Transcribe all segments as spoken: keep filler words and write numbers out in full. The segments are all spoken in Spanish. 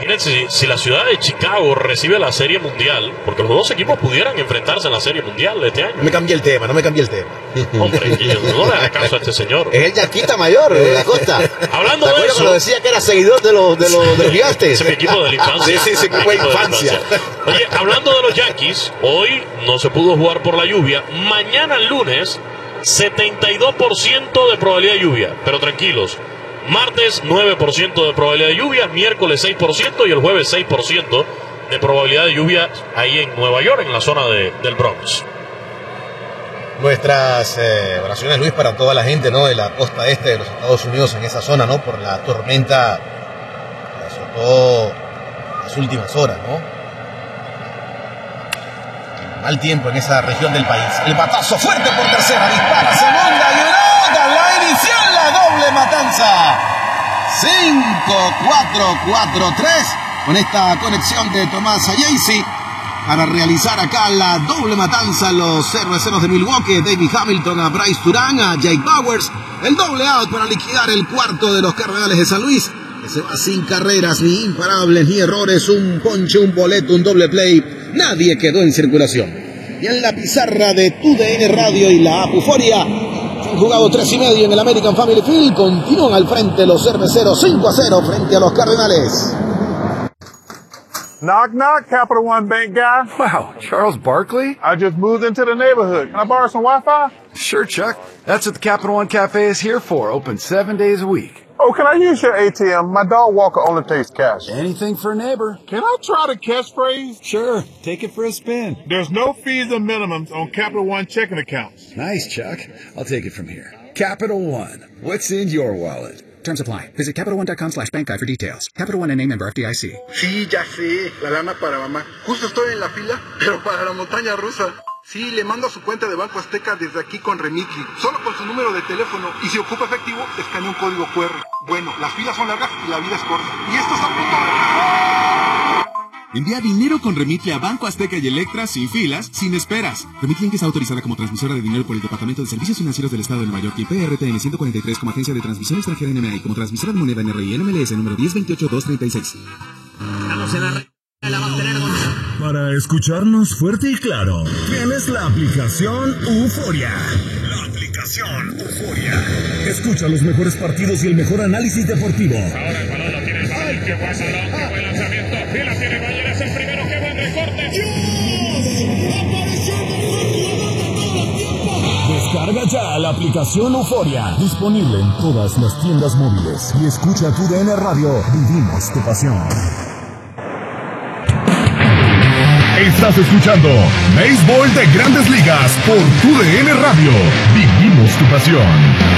imagínense si, si la ciudad de Chicago recibe la Serie Mundial, porque los dos equipos pudieran enfrentarse en la Serie Mundial de este año. No me cambié el tema, no me cambié el tema. Hombre, no le hagas caso a este señor. Es el Yaquita mayor de la costa. Hablando ¿Te de acuerdas eso, cuando decía que era seguidor de los, de los, de los gigantes? Ese es mi equipo de la infancia. Sí, sí, sí, Mi fue equipo de la infancia. Oye, hablando de los Yankees, hoy no se pudo jugar por la lluvia. Mañana lunes, setenta y dos por ciento de probabilidad de lluvia. Pero tranquilos, martes nueve por ciento de probabilidad de lluvia, miércoles seis por ciento y el jueves seis por ciento de probabilidad de lluvia ahí en Nueva York, en la zona de, del Bronx. Nuestras eh, oraciones, Luis, para toda la gente, ¿no?, de la costa este de los Estados Unidos, en esa zona, ¿no?, por la tormenta que azotó las últimas horas, ¿no? Mal tiempo en esa región del país. El batazo fuerte por tercera, dispara, segunda y nota, la inicial, la doble matanza. cinco cuatro cuatro tres con esta conexión de Tomás Ayesi para realizar acá la doble matanza. Los cerveceros de Milwaukee, David Hamilton a Bryce Turán, a Jake Bowers, el doble out para liquidar el cuarto de los Cardenales de San Luis, que se va sin carreras, ni imparables, ni errores, un ponche, un boleto, un doble play, nadie quedó en circulación. Y en la pizarra de T U D N Radio y la Apuforia, han jugado tres y medio en el American Family Field, continúan al frente los cerveceros cinco a cero frente a los Cardenales. Knock, knock, Capital One Bank guy. Wow, Charles Barkley? I just moved into the neighborhood. Can I borrow some Wi-Fi? Sure, Chuck. That's what the Capital One Cafe is here for, open seven days a week. Oh, can I use your A T M? My dog Walker only takes cash. Anything for a neighbor. Can I try the catchphrase? Sure, take it for a spin. There's no fees or minimums on Capital One checking accounts. Nice, Chuck. I'll take it from here. Capital One. What's in your wallet? Terms apply. Visit Capital One dot com slash bank guide for details. Capital One N A member F D I C. Sí, ya sé, la lana para mamá. Justo estoy en la fila, pero para la montaña rusa. Sí, le mando a su cuenta de Banco Azteca desde aquí con Remitly, solo con su número de teléfono. Y si ocupa efectivo, escanea un código cu erre. Bueno, las filas son largas y la vida es corta. Y esto es a punto de... Envía dinero con Remitly a Banco Azteca y Electra sin filas, sin esperas. Remitly está autorizada como transmisora de dinero por el Departamento de Servicios Financieros del Estado de Nueva York y P R T N ciento cuarenta y tres como agencia de transmisión extranjera N M A y como transmisora de moneda N R I N M L S número diez veintiocho dos treinta y seis. Estamos en la... La va a tener Para escucharnos fuerte y claro, tienes la aplicación Euforia. La aplicación Euforia. Escucha los mejores partidos y el mejor análisis deportivo. Ahora el balón lo tiene. ¡Ay, qué buen balón! ¡Qué buen lanzamiento! Y la tiene Bayer, es el primero. ¡Qué buen recorte! ¡Dios! ¡Apareció el mejor jugador de todo el tiempo! Descarga ya la aplicación Euforia. Disponible en todas las tiendas móviles. Y escucha tu D N Radio. Vivimos tu pasión. Estás escuchando Béisbol de Grandes Ligas por tu D N Radio. Vivimos tu pasión.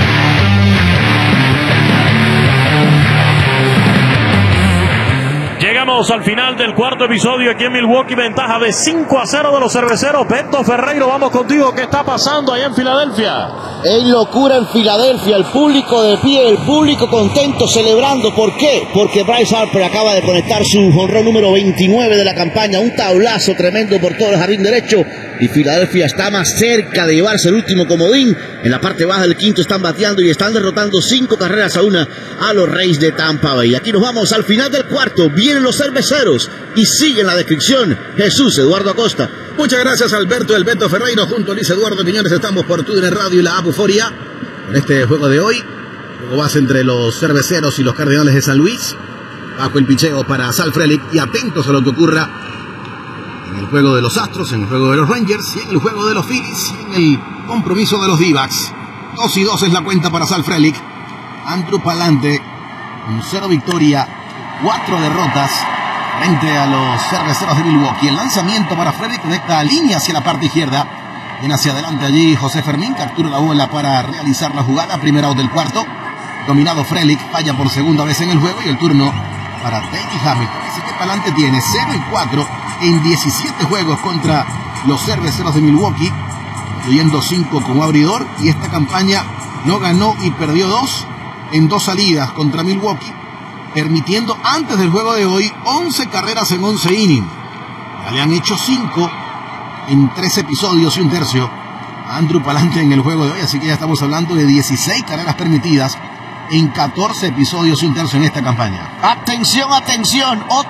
Llegamos al final del cuarto episodio aquí en Milwaukee, ventaja de cinco a cero de los cerveceros. Beto Ferreiro, vamos contigo. ¿Qué está pasando allá en Filadelfia? Es locura en Filadelfia, el público de pie, el público contento, celebrando. ¿Por qué? Porque Bryce Harper acaba de conectar su jonrón número veintinueve de la campaña, un tablazo tremendo por todo el jardín derecho, y Filadelfia está más cerca de llevarse el último comodín. En la parte baja del quinto están bateando y están derrotando cinco carreras a una a los Rays de Tampa Bay. Aquí nos vamos al final del cuarto, vienen los cerveceros y sigue en la descripción Jesús Eduardo Acosta. Muchas gracias, Alberto El Beto Ferreiro. Junto a Luis Eduardo Quiñones estamos por tu D N Radio y la App Euforia en este juego de hoy. Juego base entre los cerveceros y los Cardenales de San Luis. Bajo el picheo para Sal Frelick y atentos a lo que ocurra en el juego de los Astros, en el juego de los Rangers y en el juego de los Phillies y en el compromiso de los D-backs. Dos y dos es la cuenta para Sal Frelick. Andrew Palante con cero victoria, cuatro derrotas frente a los cerveceros de Milwaukee. El lanzamiento para Frelick conecta a línea hacia la parte izquierda. Viene hacia adelante allí José Fermín, captura la bola para realizar la jugada. Primera out del cuarto. Dominado Frelick, falla por segunda vez en el juego y el turno para David Hamilton. Así que Palante tiene cero y cuatro en diecisiete juegos contra los cerveceros de Milwaukee, incluyendo cinco como abridor, y esta campaña no ganó y perdió dos en dos salidas contra Milwaukee, permitiendo antes del juego de hoy once carreras en once innings. Ya le han hecho cinco en tres episodios y un tercio a Andrew Palante en el juego de hoy, así que ya estamos hablando de dieciséis carreras permitidas en catorce episodios y un tercio en esta campaña. Atención, atención.